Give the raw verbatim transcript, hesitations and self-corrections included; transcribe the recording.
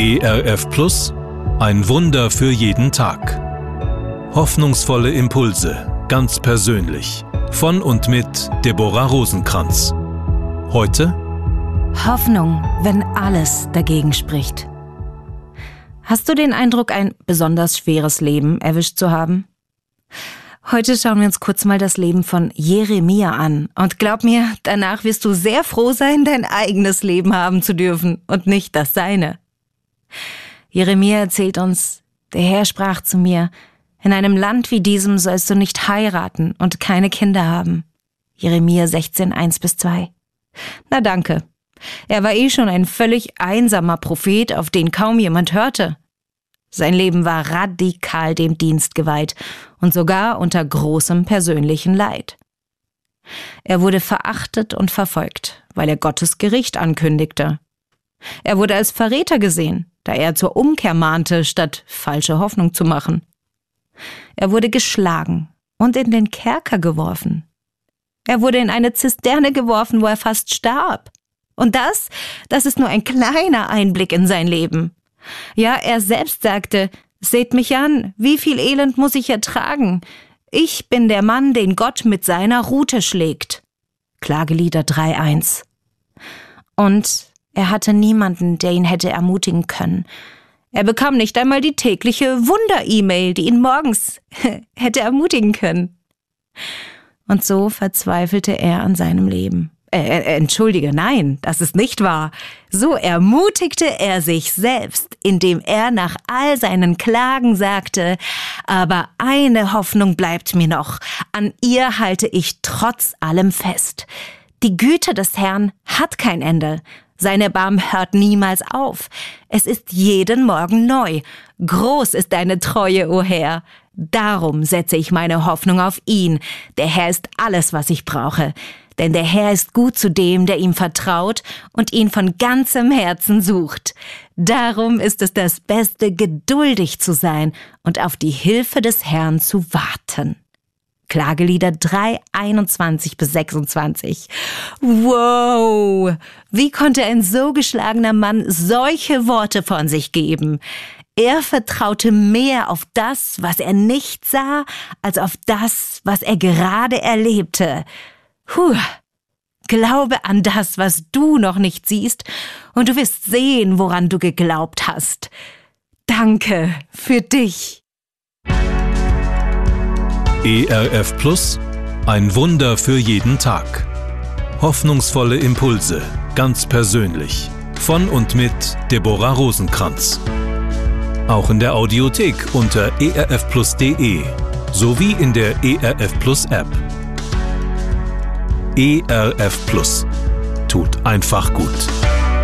E R F Plus, ein Wunder für jeden Tag. Hoffnungsvolle Impulse, ganz persönlich. Von und mit Deborah Rosenkranz. Heute: Hoffnung, wenn alles dagegen spricht. Hast du den Eindruck, ein besonders schweres Leben erwischt zu haben? Heute schauen wir uns kurz mal das Leben von Jeremia an. Und glaub mir, danach wirst du sehr froh sein, dein eigenes Leben haben zu dürfen und nicht das seine. Jeremia erzählt uns: Der Herr sprach zu mir: In einem Land wie diesem sollst du nicht heiraten und keine Kinder haben. Jeremia sechzehn, eins bis zwei. Na danke. Er war eh schon ein völlig einsamer Prophet, auf den kaum jemand hörte. Sein Leben war radikal dem Dienst geweiht und sogar unter großem persönlichen Leid. Er wurde verachtet und verfolgt, weil er Gottes Gericht ankündigte. Er wurde als Verräter gesehen, da er zur Umkehr mahnte, statt falsche Hoffnung zu machen. Er wurde geschlagen und in den Kerker geworfen. Er wurde in eine Zisterne geworfen, wo er fast starb. Und das, das ist nur ein kleiner Einblick in sein Leben. Ja, er selbst sagte: Seht mich an, wie viel Elend muss ich ertragen? Ich bin der Mann, den Gott mit seiner Rute schlägt. Klagelieder drei, eins. Und er hatte niemanden, der ihn hätte ermutigen können. Er bekam nicht einmal die tägliche Wunder-E-Mail, die ihn morgens hätte ermutigen können. Und so verzweifelte er an seinem Leben. Äh, entschuldige, nein, das ist nicht wahr. So ermutigte er sich selbst, indem er nach all seinen Klagen sagte: Aber eine Hoffnung bleibt mir noch, an ihr halte ich trotz allem fest. Die Güte des Herrn hat kein Ende. Sein Erbarmen hört niemals auf. Es ist jeden Morgen neu. Groß ist deine Treue, o Herr. Darum setze ich meine Hoffnung auf ihn. Der Herr ist alles, was ich brauche. Denn der Herr ist gut zu dem, der ihm vertraut und ihn von ganzem Herzen sucht. Darum ist es das Beste, geduldig zu sein und auf die Hilfe des Herrn zu warten. Klagelieder drei, einundzwanzig bis sechsundzwanzig. Wow! Wie konnte ein so geschlagener Mann solche Worte von sich geben? Er vertraute mehr auf das, was er nicht sah, als auf das, was er gerade erlebte. Puh! Glaube an das, was du noch nicht siehst, und du wirst sehen, woran du geglaubt hast. Danke für dich. E R F Plus, ein Wunder für jeden Tag. Hoffnungsvolle Impulse, ganz persönlich. Von und mit Deborah Rosenkranz. Auch in der Audiothek unter e r f plus punkt d e sowie in der E R F Plus App. E R F Plus. Tut einfach gut.